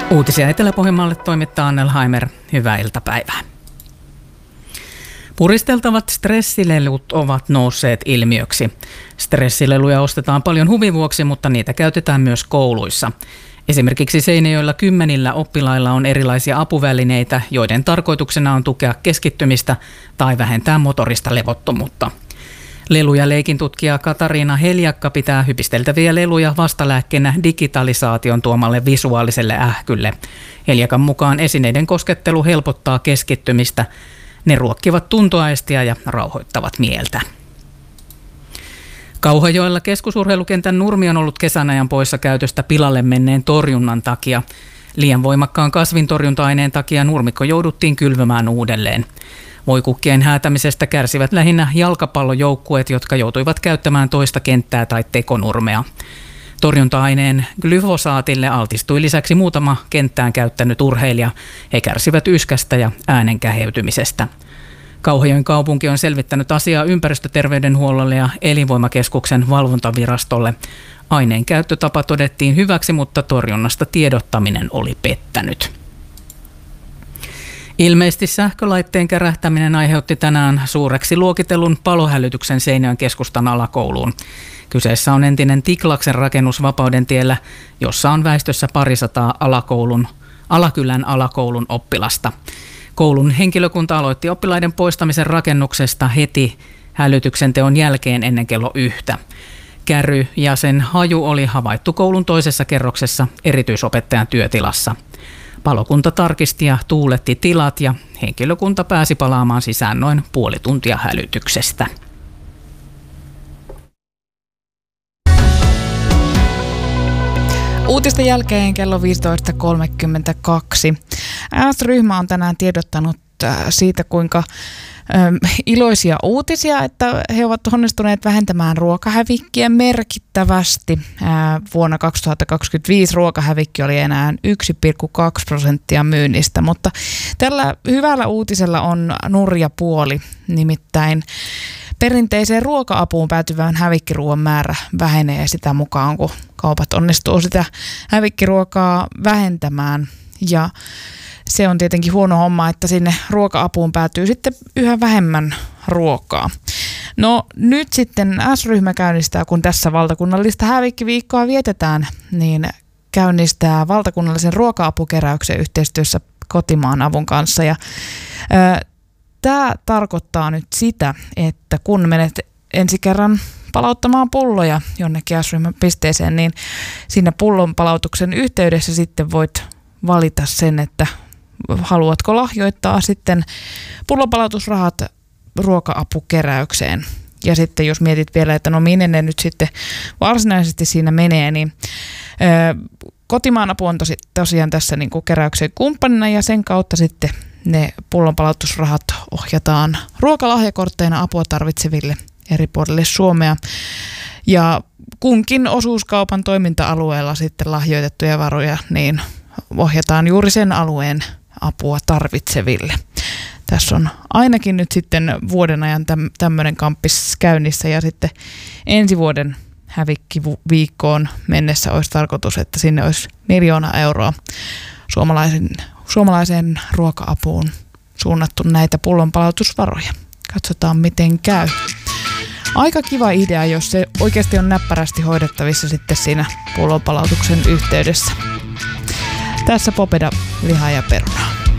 Uutisia Etelä-Pohjanmaalle toimittaa Annelheimer. Hyvää iltapäivää. Puristeltavat stressilelut ovat nousseet ilmiöksi. Stressileluja ostetaan paljon huvin vuoksi, mutta niitä käytetään myös kouluissa. Esimerkiksi Seinäjoella 10 oppilailla on erilaisia apuvälineitä, joiden tarkoituksena on tukea keskittymistä tai vähentää motorista levottomuutta. Lelu- ja leikintutkija Katariina Heljakka pitää hypisteltäviä leluja vastalääkkeenä digitalisaation tuomalle visuaaliselle ähkylle. Heljakan mukaan esineiden koskettelu helpottaa keskittymistä. Ne ruokkivat tuntoaistia ja rauhoittavat mieltä. Kauhajoella keskusurheilukentän nurmi on ollut kesän ajan poissa käytöstä pilalle menneen torjunnan takia. Liian voimakkaan kasvintorjunta-aineen takia nurmikko jouduttiin kylvämään uudelleen. Voikukkien häätämisestä kärsivät lähinnä jalkapallojoukkueet, jotka joutuivat käyttämään toista kenttää tai tekonurmea. Torjunta-aineen glyfosaatille altistui lisäksi muutama kenttään käyttänyt urheilija. He kärsivät yskästä ja äänen käheytymisestä. Kauhajoen kaupunki on selvittänyt asiaa ympäristöterveydenhuollolle ja elinvoimakeskuksen valvontavirastolle. Aineen käyttötapa todettiin hyväksi, mutta torjunnasta tiedottaminen oli pettänyt. Ilmeisesti sähkölaitteen kärähtäminen aiheutti tänään suureksi luokitellun palohälytyksen Seinäjoen keskustan alakouluun. Kyseessä on entinen Tiklaksen rakennus Vapaudentiellä, jossa on väestössä parisataa Alakylän alakoulun oppilasta. Koulun henkilökunta aloitti oppilaiden poistamisen rakennuksesta heti hälytyksen teon jälkeen ennen kello 1. Käry ja sen haju oli havaittu koulun toisessa kerroksessa erityisopettajan työtilassa. Palokunta tarkisti ja tuuletti tilat ja henkilökunta pääsi palaamaan sisään noin puoli tuntia hälytyksestä. Uutisten jälkeen kello 15.32. S-ryhmä on tänään tiedottanut siitä, kuinka iloisia uutisia, että he ovat onnistuneet vähentämään ruokahävikkiä merkittävästi. Vuonna 2025 ruokahävikki oli enää 1,2% myynnistä, mutta tällä hyvällä uutisella on nurja puoli, nimittäin perinteiseen ruoka-apuun päätyvän hävikkiruoan määrä vähenee sitä mukaan, kun kaupat onnistuu sitä hävikkiruokaa vähentämään. Ja se on tietenkin huono homma, että sinne ruoka-apuun päätyy sitten yhä vähemmän ruokaa. No nyt sitten S-ryhmä käynnistää, kun tässä valtakunnallista hävikkiviikkoa vietetään, niin käynnistää valtakunnallisen ruoka-apukeräyksen yhteistyössä Kotimaan avun kanssa. Ja tämä tarkoittaa nyt sitä, että kun menet ensi kerran palauttamaan pulloja jonnekin S-ryhmän pisteeseen, niin siinä pullon palautuksen yhteydessä sitten voit valita sen, että haluatko lahjoittaa sitten pullonpalautusrahat ruoka-apukeräykseen. Ja sitten jos mietit vielä, että no minne ne nyt sitten varsinaisesti siinä menee, niin Kotimaan apu on tosiaan tässä niin kuin keräyksen kumppanina ja sen kautta sitten ne pullonpalautusrahat ohjataan ruokalahjakortteina apua tarvitseville eri puolille Suomea. Ja kunkin osuuskaupan toiminta-alueella sitten lahjoitettuja varoja niin ohjataan juuri sen alueen apua tarvitseville. Tässä on ainakin nyt sitten vuoden ajan tämmöinen kamppis käynnissä ja sitten ensi vuoden hävikkiviikkoon mennessä olisi tarkoitus, että sinne olisi 1 miljoona euroa suomalaiseen ruoka-apuun suunnattu näitä pullonpalautusvaroja. Katsotaan miten käy. Aika kiva idea, jos se oikeasti on näppärästi hoidettavissa sitten siinä pullonpalautuksen yhteydessä. Tässä Popeda, lihaa ja perunaa.